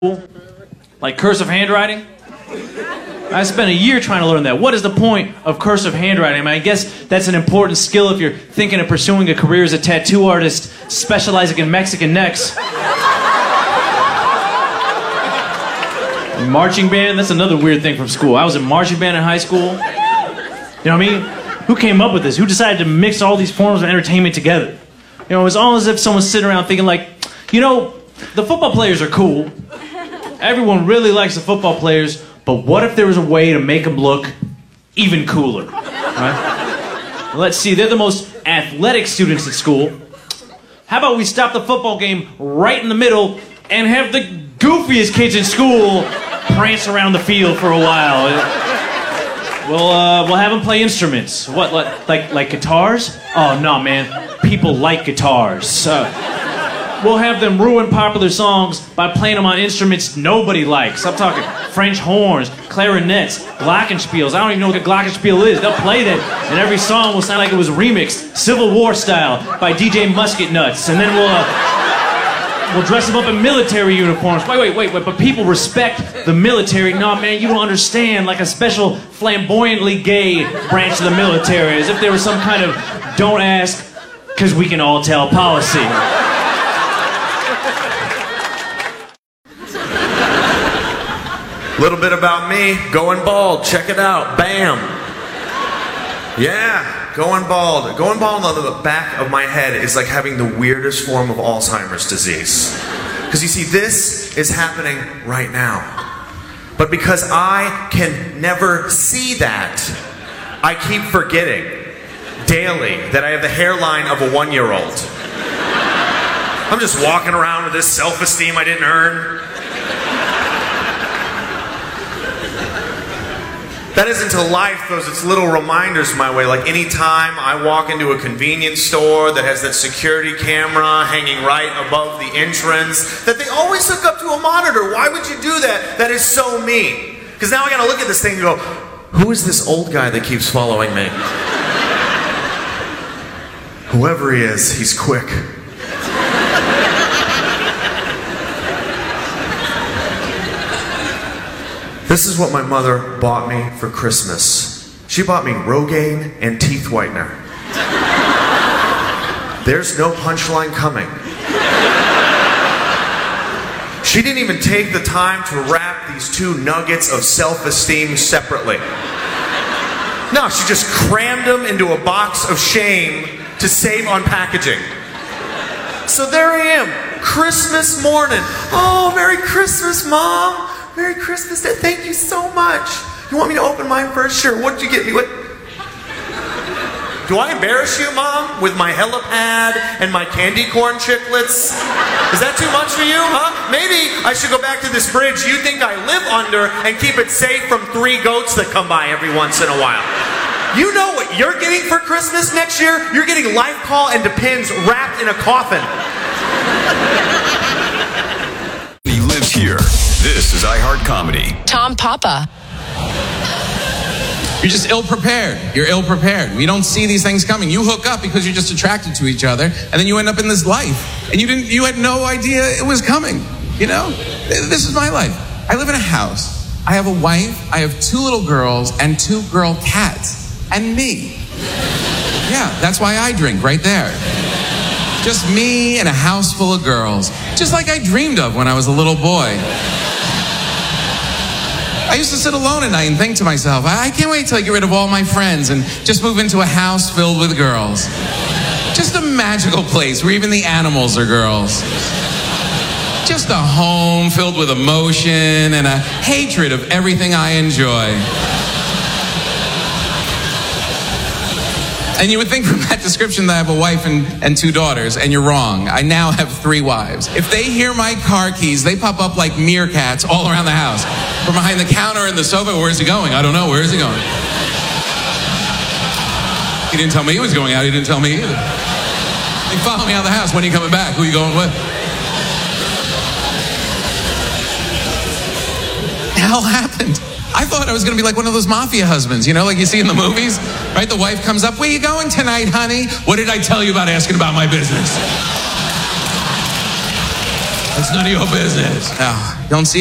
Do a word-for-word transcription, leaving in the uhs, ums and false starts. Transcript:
Like cursive handwriting? I spent a year trying to learn that. What is the point of cursive handwriting? I mean, I guess that's an important skill if you're thinking of pursuing a career as a tattoo artist specializing in Mexican necks. Marching band, that's another weird thing from school. I was in marching band in high school. You know what I mean? Who came up with this? Who decided to mix all these forms of entertainment together? You know, it was almost as if someone's sitting around thinking like, you know, the football players are cool. Everyone really likes the football players, but what if there was a way to make them look even cooler? Right? Let's see, they're the most athletic students at school. How about we stop the football game right in the middle and have the goofiest kids in school prance around the field for a while? We'll, uh, we'll have them play instruments. What, like, like, like guitars? Oh, no, man. People like guitars. Uh, We'll have them ruin popular songs by playing them on instruments nobody likes. I'm talking French horns, clarinets, glockenspiels. I don't even know what a glockenspiel is. They'll play that, and every song will sound like it was remixed, Civil War style, by D J Musket Nuts. And then we'll, uh, we'll dress them up in military uniforms. Wait, wait, wait, wait, but people respect the military. No, man, you don't understand. Like a special flamboyantly gay branch of the military, as if there was some kind of don't ask, because we can all tell policy. Little bit about me, going bald, check it out, bam. Yeah, going bald. Going bald on the back of my head is like having the weirdest form of Alzheimer's disease. Because you see, this is happening right now. But because I can never see that, I keep forgetting daily that I have the hairline of a one-year-old. I'm just walking around with this self-esteem I didn't earn. That isn't to life, those it's little reminders my way. Like anytime I walk into a convenience store that has that security camera hanging right above the entrance, that they always hook up to a monitor. Why would you do that? That is so me. Because now I gotta look at this thing and go, who is this old guy that keeps following me? Whoever he is, he's quick. This is what my mother bought me for Christmas. She bought me Rogaine and teeth whitener. There's no punchline coming. She didn't even take the time to wrap these two nuggets of self-esteem separately. No, she just crammed them into a box of shame to save on packaging. So there I am, Christmas morning. Oh, Merry Christmas, Mom. Merry Christmas, Dad. Thank you so much. You want me to open mine first? Sure. What did you get me? What? Do I embarrass you, Mom, with my helipad and my candy corn chiclets? Is that too much for you, huh? Maybe I should go back to this bridge you think I live under and keep it safe from three goats that come by every once in a while. You know what you're getting for Christmas next year? You're getting Life Call and Depends wrapped in a coffin. He lives here. This is iHeart Comedy. Tom Papa. You're just ill-prepared. You're ill-prepared. We don't see these things coming. You hook up because you're just attracted to each other, and then you end up in this life. And you didn't. You had no idea it was coming. You know? This is my life. I live in a house. I have a wife. I have two little girls and two girl cats. And me. Yeah, that's why I drink right there. Just me and a house full of girls. Just like I dreamed of when I was a little boy. I used to sit alone at night and think to myself, I can't wait till I get rid of all my friends and just move into a house filled with girls. Just a magical place where even the animals are girls. Just a home filled with emotion and a hatred of everything I enjoy. And you would think from that description that I have a wife and, and two daughters, and you're wrong. I now have three wives. If they hear my car keys, they pop up like meerkats all around the house. From behind the counter and the sofa, where's he going? I don't know, where is he going? He didn't tell me he was going out, he didn't tell me either. They follow me out of the house, when are you coming back? Who are you going with? What the hell happened? I thought I was going to be like one of those mafia husbands, you know, like you see in the movies, right? The wife comes up, where you going tonight, honey? What did I tell you about asking about my business? It's none of your business. Oh, don't see